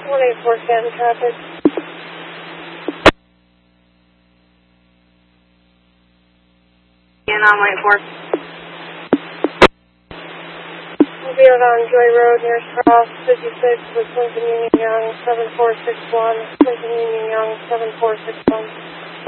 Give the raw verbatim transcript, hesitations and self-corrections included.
one eight four Stanton traffic. And on one eight four. We'll be out on Joy Road near Cross fifty-six with Lincoln Union Young seven four six one. Lincoln Union Young seven four six one.